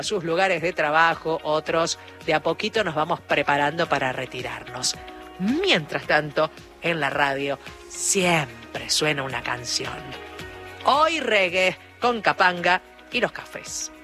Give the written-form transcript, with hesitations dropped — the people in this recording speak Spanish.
a sus lugares de trabajo, otros de a poquito nos vamos preparando para retirarnos. Mientras tanto, en la radio siempre suena una canción. Hoy reggae con Capanga y los cafés.